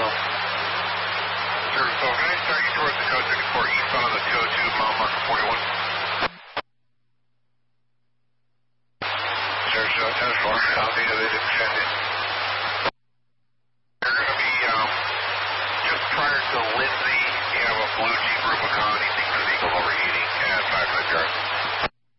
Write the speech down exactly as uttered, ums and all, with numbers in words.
Control. Sure, so can I start you towards the code sixty-four eastbound on the two oh two, mile marker forty-one? Sure, so ten four, I'll be the extended. You're going to be, um, just prior to Lindsay, you have a blue Jeep Rubicon, he thinks his Eagle overheating at five hundred yards.